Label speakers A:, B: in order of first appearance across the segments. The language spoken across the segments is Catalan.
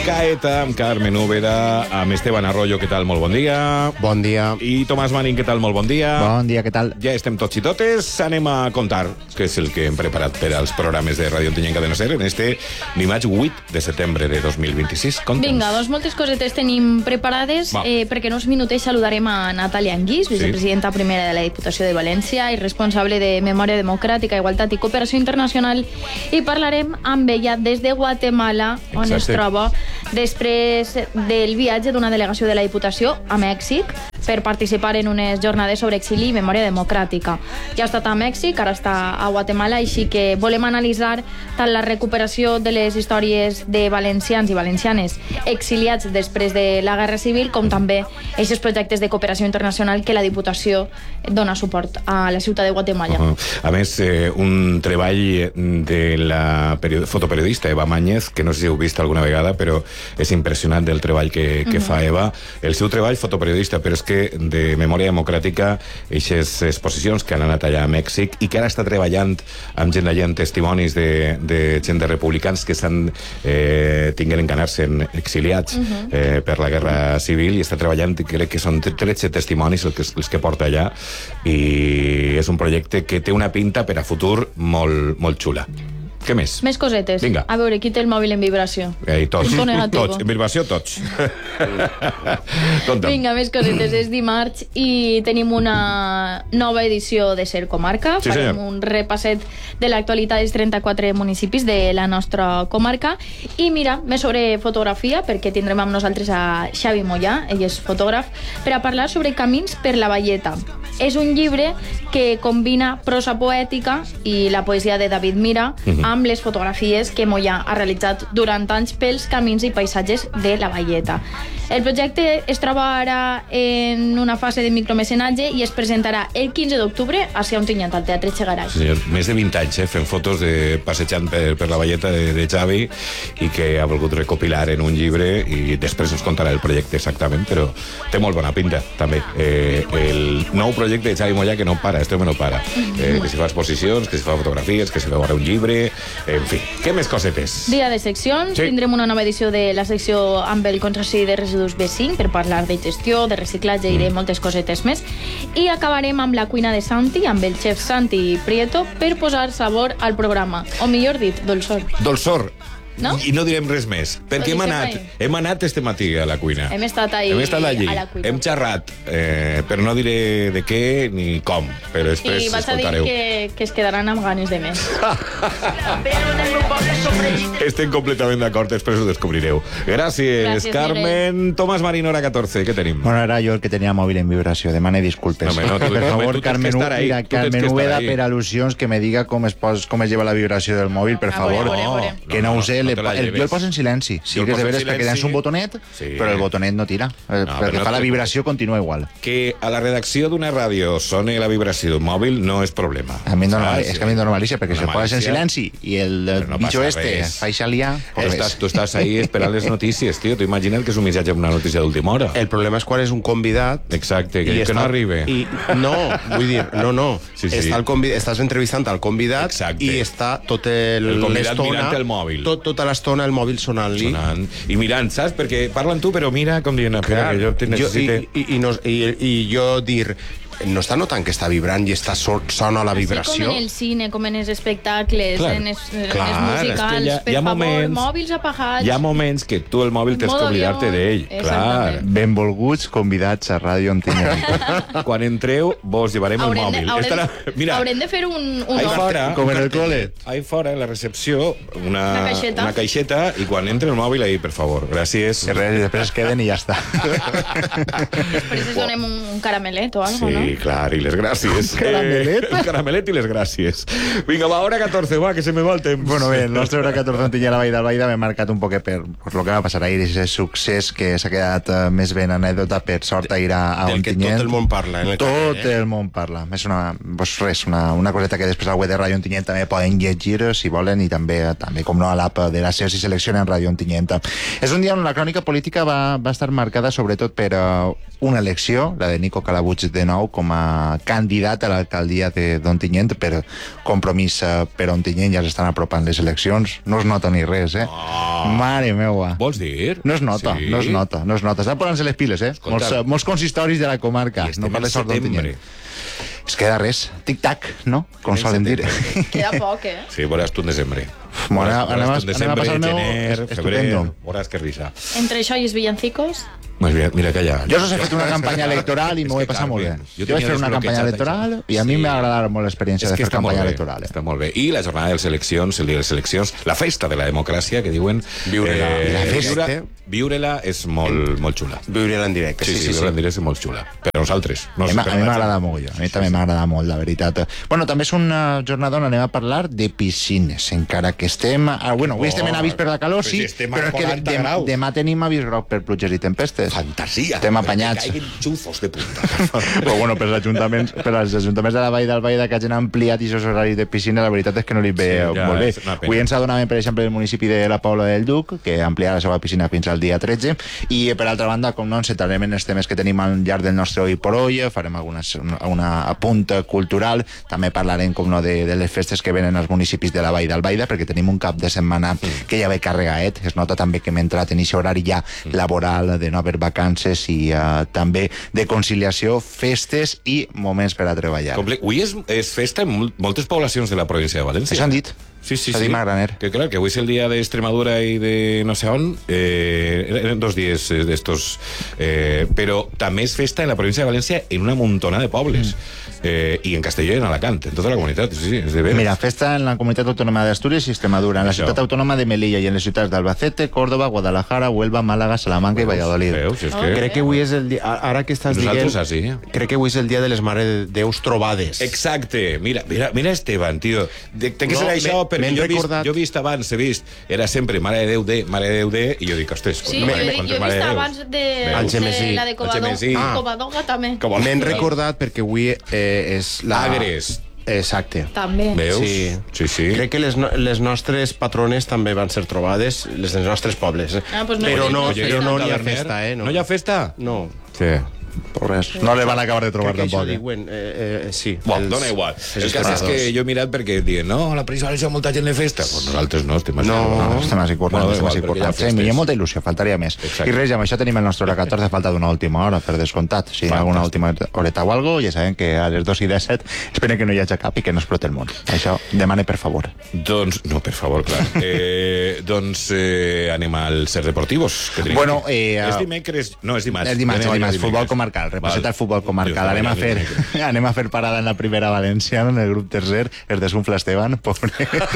A: Caeta, amb Carmen Úbeda, amb Esteban Arroyo, què tal? Molt bon dia.
B: Bon dia.
A: I Tomàs Marín, què tal? Molt bon dia.
B: Bon dia, què tal?
A: Ja estem tots i totes. Anem a contar què és el que hem preparat per als programes de Ràdio Ontinyent Cadena Ser en este dimarts 8 de setembre de 2026. Conta'ns.
C: Vinga, doncs moltes cosetes tenim preparades, perquè en uns minutets saludarem a Natàlia Anguís, vicepresidenta primera de la Diputació de València i responsable de Memòria Democràtica, Igualtat i Cooperació Internacional, i parlarem amb ella des de Guatemala, on es troba després del viatge d'una delegació de la Diputació a Mèxic per participar en unes jornades sobre exili i memòria democràtica. Ja ha estat a Mèxic, ara està a Guatemala, així que volem analitzar tant la recuperació de les històries de valencians i valencianes exiliats després de la Guerra Civil, com també aquests projectes de cooperació internacional que la Diputació dona suport a la ciutat de Guatemala.
A: A més, un treball de la fotoperiodista Eva Mañez, que no sé si heu vist alguna vegada, però és impressionant el treball que fa Eva. El seu treball fotoperiodista, però és que de Memòria Democràtica, aquestes exposicions que han anat allà a Mèxic i que ara està treballant amb gent allà, en testimonis de gent de republicans que tingueren que anar-se exiliats per la Guerra Civil, i està treballant, crec que són 13 testimonis els que porta allà, i és un projecte que té una pinta per a futur molt, molt xula. Què més?
C: Més cosetes.
A: Vinga.
C: A veure, qui té el mòbil en vibració?
A: Tots.
C: Tots.
A: En vibració, tots. Conta'm.
C: Vinga, més cosetes. És dimarts i tenim una nova edició de Ser Comarca.
A: Sí,
C: farem
A: senyor.
C: un repasset de l'actualitat dels 34 municipis de la nostra comarca. I mira, més sobre fotografia, perquè tindrem amb nosaltres a Xavi Mollà, ell és fotògraf, per a parlar sobre Camins per la Valleta. És un llibre que combina prosa poètica i la poesia de David Mira amb les fotografies que Mollà ha realitzat durant anys pels camins i paisatges de la Valleta. El projecte es troba ara en una fase de micromecenatge i es presentarà el 15 d'octubre a Ontinyent, al Teatre Chegaray.
A: Sí, senyor. Més de 20 anys fent fotos passejant per la Valleta de Xavi, i que ha volgut recopilar en un llibre, i després ens contarà el projecte exactament, però té molt bona pinta també. El nou projecte de Xavi Mollà, que no para, este home no para, que si fa exposicions, que si fa fotografies, que si fa un llibre, en fi. Què més cosetes?
C: Dia de seccions, tindrem una nova edició de la secció amb el contrasi de residus B5 per parlar de gestió, de reciclatge i de moltes cosetes més, i acabarem amb la cuina de Santi, amb el xef Santi Prieto, per posar sabor al programa, o millor dit, dolçor.
A: Dolçor.
C: No?
A: I no direm res més, perquè hem anat este matí a la cuina.
C: Hem estat allí a la cuina.
A: Hem xerrat, però no diré de què ni com, però després
C: i vaig
A: escoltareu.
C: a dir que es quedaran amb ganes de més.
A: Estem completament d'acord, després ho descobrireu. Gràcies, Carmen.
C: Miguel.
A: Tomàs Marín, hora 14, què tenim?
B: Bueno, era jo el que tenia mòbil en vibració. Demane disculpes.
A: No,
B: per favor, Carmen Úbeda,
A: ahí.
B: per al·lusions, que me diga com es lleva la vibració del mòbil, per favor.
C: veure.
B: Que no ho sé.
A: No te la
B: Jo
A: lleves.
B: el poso en silenci. Sí,
A: Jo el
B: que és de
A: poso en
B: veres perquè
A: silenci.
B: tens un botonet, però el botonet no tira. Perquè
A: no
B: fa la
A: te-
B: vibració continua igual.
A: Que a la redacció d'una ràdio soni la vibració d'un mòbil no és problema.
B: A mi em dona,
A: Saps?
B: és que a mi em dona malícia, perquè si el poses en
A: malícia.
B: silenci i el
A: Però no
B: bicho
A: passa res.
B: fa ixa liar,
A: Tu estàs ahí esperant les notícies, tio. Tu imagina't que és un missatge amb una notícia d'última hora.
D: El problema és quan és un convidat...
A: Exacte, que no arribe.
D: No, vull dir, no.
A: Sí.
D: Estàs entrevistant al convidat.
A: Exacte.
D: I està tota
A: El convidat
D: l'estona...
A: mirant el mòbil.
D: Tota l'estona el mòbil sonant-li.
A: I mirant, saps? Perquè parlen tu, però mira com dient, espera, que jo te necessite...
D: I jo dir... No està notant que està vibrant i sona la vibració?
C: Com en el cine, com en els espectacles,
A: Clar.
C: en els
A: Clar,
C: musicals.
A: és que
C: Per favor, mòbils apagats.
A: Hi ha moments que tu el mòbil tens que
C: Modo
A: oblidar-te
C: avió.
A: d'ell. Clar.
C: Exactament.
B: benvolguts convidats a Ràdio Ontinyent.
A: Quan entreu, vos llevarem el mòbil.
C: Haurem de fer un
A: Ahí fora,
B: Com en el cole.
A: ahí fora, en la recepció, una
C: caixeta.
A: caixeta, i quan entre el mòbil, ahí, per favor. Gràcies.
B: Que res, després es queden i ja està.
C: Després es donem un caramelet o alguna cosa, no?
A: Sí, clar, i les gràcies.
B: Caramelet?
A: El caramelet i les gràcies. Vinga, va, hora 14, va, que se me va el temps.
B: Bueno, bé, el nostre hora 14 Ontinyent a la Vall d'Albaida m'he marcat un poquet per lo que va passar ahir, aquest succés que s'ha quedat més ben anècdota, per sort, ahir a
D: Del que
B: Ontinyent.
D: tot el món parla. En el
B: Tot
D: carrer,
B: el món parla. És una coseta que després al web de Ràdio Ontinyent també poden llegir, si volen, i també com no, a l'app de la Selecció i Selecció en Ràdio Ontinyent. És un dia on la crònica política va estar marcada sobretot per una elecció, la de Nico Calabuig de nou com a candidat a l'alcaldia d'Ontinyent, per Compromís per Ontinyent. Ja s'estan apropant les eleccions, no es nota ni res, mare meua.
A: Vols dir?
B: No es nota, sí? no es nota. Estan posant-se les piles, molts consistoris de la comarca.
A: I estem al setembre.
B: Es queda res, tic-tac, no? Com solen dir.
C: Queda poc,
A: Sí, veuràs tu en desembre.
B: Anem a passar-me
A: febrer, veuràs que risa.
C: Entre això i els villancicos...
A: Mira que allà.
B: Jo he fet una campanya electoral i m'ho he passat molt bé. Jo vaig fer una campanya electoral i a mi m'ha agradat molt l'experiència de fer campanya electoral.
A: Està molt bé. I la jornada de les eleccions, el dia de les eleccions, la festa de la democràcia, que diuen... Viure-la és molt xula.
D: Viure-la en directe.
A: Sí, viure-la en directe és molt xula. Per a nosaltres.
B: A mi m'agrada molt, a mi també m'agrada molt, la veritat. Bueno, també és una jornada on anem a parlar de piscines, encara que estem... Avui estem en avís per la calor, sí, però és que demà tenim avís groc per pluges i tempestes.
A: Fantasia.
B: Estem apanyats.
A: Que caiguen xufos de punta.
B: Però bueno, per als ajuntaments de la Vall d'Albaida que hagin ampliat aquests horaris de piscina, la veritat és que no li ve molt bé. Avui ens adonaven, per exemple, el municipi de la Pobla del Duc, que ampliarà la seva piscina fins al dia 13, i per altra banda, com no, ens centrarem en els temes que tenim al llarg del nostre Oi por Hoy, farem una apunt cultural, també parlarem, com no, de les festes que venen als municipis de la Vall d'Albaida, perquè tenim un cap de setmana que ja ve carregaet. Es nota també que hem entrat en aquest horari ja laboral de no haver vacances i també de conciliació, festes i moments per a treballar.
A: Avui és festa en moltes poblacions de la província de València.
B: Això han dit.
A: Sí.
B: Que
A: clar, que avui és el dia d'Extremadura i de no sé on, eren 2 dies d'estos, però també és festa en la província de València en una muntona de pobles, i en Castelló i en Alacant, en tota la comunitat. Sí, és de veres.
B: Mira, festa en la comunitat autònoma d'Astúries i Extremadura, en la ciutat autònoma de Melilla i en les ciutats d'Albacete, Córdoba, Guadalajara, Huelva, Màlaga, Salamanca i Valladolid.
D: Crec que avui és el dia, ara que estàs dient, crec que avui és el dia de les Mare de Déus trobades.
A: Exacte. Mira Esteban, tio. Té que ser això, perquè jo he vist abans, era sempre Mare de Déu de, i jo dic, ostres...
C: Sí, jo he vist abans de la de Covadonga també.
D: M'he recordat perquè avui és la...
A: Agres.
D: Exacte.
C: També.
A: Veus?
D: Sí. Crec que les nostres patrones també van ser trobades, les dels nostres pobles. Però no hi ha festa,
A: No hi ha festa?
D: No.
A: Sí.
B: Res. No le van a acabar de trobar tampoc.
D: Sí.
A: Dona igual. El cas és que jo he mirat perquè diuen, no, a la Província de València molta gent de festa. Pues nosaltres no, estem
B: així currant. Sí, hi ha molta il·lusió, faltaria més. I res, amb això tenim el nostre hora 14, falta d'una última hora, per descomptat. Si hi ha alguna última horeta o algo, ja sabem que a les 2:17 esperen que no hi hagi cap i que no exploti el món. Això demane per favor.
A: Doncs, no, per favor, clar. Doncs anem al Ser Deportivos.
B: Bueno,
A: és dimecres... No, és dimarts.
B: És dimarts, futbol comarcal, repassat al futbol comarcal. Anem a fer parada en la primera valenciana, en el grup tercer. Es desunfla Esteban, pobre.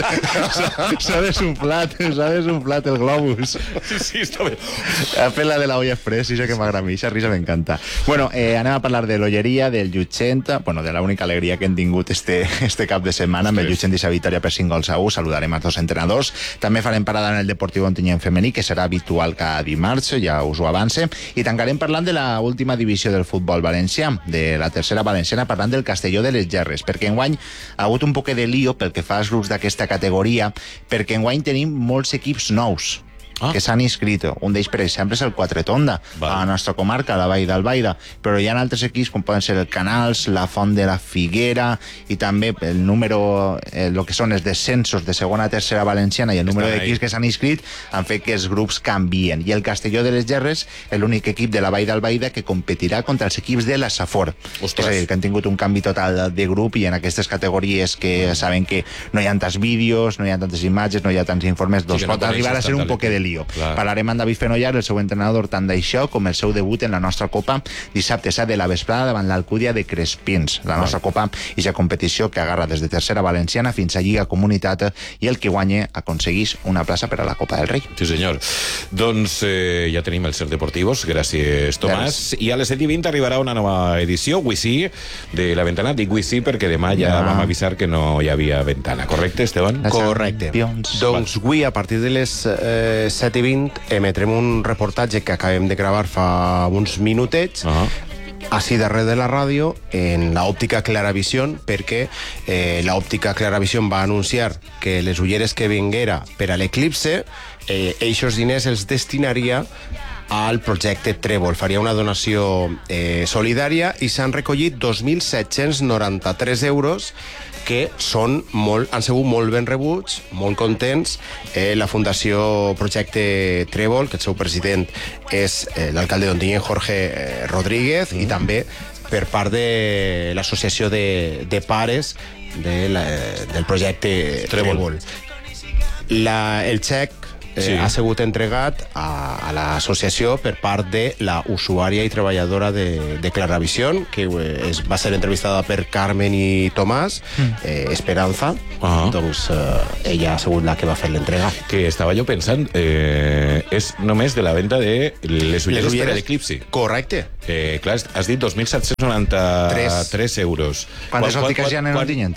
B: S'ha desunflat el globus.
A: Sí, està bé.
B: Ha fet la de la olla express, això que m'agrada a mi, aquesta risa m'encanta. Bueno, anem a parlar de l'Olleria, del Llutxent, bueno, de l'única alegria que hem tingut este cap de setmana, amb el Llutxent i sa victòria per 5-1. Saludarem els 2 entrenadors. També farem parada en el Deportiu Ontinyent femení, que serà habitual cada dimarts, ja us ho avance. I tancarem parlant de la última divisió del futbol valencià, de la tercera valenciana, parlant del Castelló de les Gerres, perquè enguany ha hagut un poc de lío pel que fa als grups d'aquesta categoria, perquè enguany tenim molts equips nous que s'han inscrit. Un d'ells, per exemple, és el Quatretonda, a la nostra comarca, a la Vall d'Albaida, però hi ha altres equips com poden ser el Canals, la Font de la Figuera, i també el número, el que són els descensos de segona a tercera valenciana i el número d'equips que s'han inscrit han fet que els grups canvien. I el Castelló de les Gerres és l'únic equip de la Vall d'Albaida que competirà contra els equips de la Safor. És a dir, que han tingut un canvi total de grup i en aquestes categories que saben que no hi ha tants vídeos, no hi ha tantes imatges, no hi ha tants informes, doncs pot arribar a ser un poc de lío. Parlarem amb David Fenollar, el seu entrenador, tant d'això com el seu debut en la nostra Copa dissabte 7 de la vesprada davant l'Alcúdia de Crespins. La nostra Copa és la competició que agarra des de tercera valenciana fins a Lliga Comunitat i el que guanya aconsegueix una plaça per a la Copa del Rei.
A: Sí, senyor. Doncs ja tenim el Ser Deportivos, gràcies Tomàs, i a les 7:20 arribarà una nova edició, avui sí, de la Ventana. Dic avui sí perquè demà ja vam avisar que no hi havia Ventana, correcte, Esteban?
D: Correcte. Doncs avui, a partir de les 7:20, emetrem un reportatge que acabem de gravar fa uns minutets així darrere de la ràdio, en l'òptica Claravision, perquè l'òptica Claravision va anunciar que les ulleres que vinguera per a l'eclipse, aquests diners els destinaria al projecte Trèvol. Faria una donació solidària i s'han recollit 2.793 euros que han sigut molt ben rebuts, molt contents. La Fundació Projecte Trèvol, que el seu president és l'alcalde d'Ontinyent, Jorge Rodríguez, i també per part de l'associació de pares del projecte Trèvol. El xec ha sigut entregat a l'associació per part de la usuària i treballadora de Claravision, que va ser entrevistada per Carmen i Tomàs, Esperanza. Doncs ella ha sigut la que va fer l'entrega.
A: Que estava jo pensant, és només de la venda de les ulleres per a l'eclipsi.
D: Correcte.
A: Clar, has dit 2.793 euros.
B: Quantes òptiques hi ha en Ontinyent?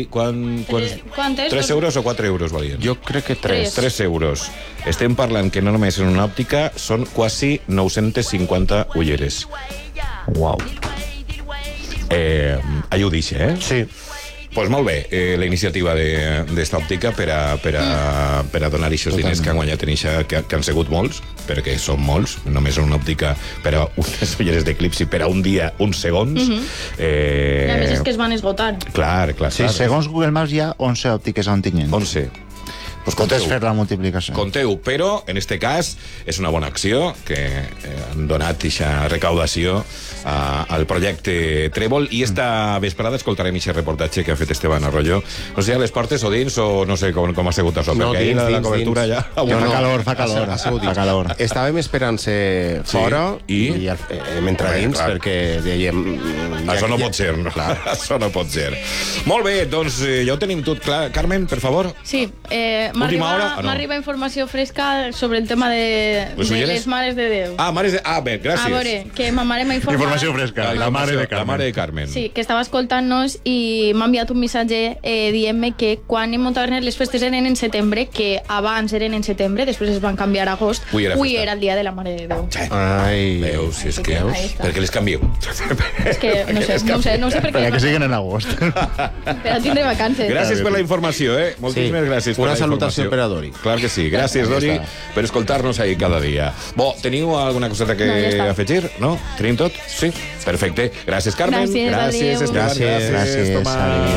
A: 3 euros o 4 euros valien?
D: Jo crec que 3.
A: 3 euros. Estem parlant que no només en una òptica són quasi 950 ulleres.
B: Uau.
A: Allò ho deixa, eh?
D: Sí.
A: Pues molt bé, la iniciativa d'esta òptica per a donar aquests diners que han guanyat en eixa, que han sigut molts, perquè són molts, només una òptica per a unes ulleres d'eclipsi per a un dia, uns segons.
C: I a més és que es van esgotar.
A: Clar.
B: Sí, segons Google Maps hi ha 11 òptiques a Ontinyent.
A: 11. Pues
B: Pots fer la multiplicació.
A: Conteu, però en este cas és una bona acció que han donat aquesta recaudació al projecte Trèvol, i esta vesprada escoltarem aquest reportatge que ha fet Esteban Arroyo. No sé, a les portes o dins, o no sé com ha sigut això, perquè ahir la cobertura ja...
B: Fa calor.
D: Estàvem esperant-se fora i hem entrat dins perquè dèiem...
A: Això no pot ser, no? Això no pot ser. Molt bé, doncs ja ho tenim tot clar. Carmen, per favor.
C: Sí, m'arriba informació fresca sobre el tema de les mares de Déu.
A: Mares de... bé, gràcies.
C: A veure, que ma mare m'ha informat...
B: Informació fresca, la mare de Carmen.
C: Sí, que estava escoltant-nos i m'ha enviat un missatge dient-me que quan en Montaverner les festes eren en setembre, que abans eren en setembre, després es van canviar a agost, avui era el dia de la Mare de Déu.
D: Ai,
A: veus, és que... Per què les canvieu?
C: És que no sé per què.
B: Perquè siguen en agost.
C: Per a tindre vacances.
A: Gràcies per la informació, Moltíssimes gràcies per la informació.
D: Una salutació per a Dori.
A: Clar que sí. Gràcies, Dori, per escoltar-nos ahí cada dia. Teniu alguna coseta que afegir? No? Tenim tot? Sí? Perfecte. Gràcies, Carmen.
C: Gràcies,
A: Esteban.
B: Gràcies,
A: Tomàs.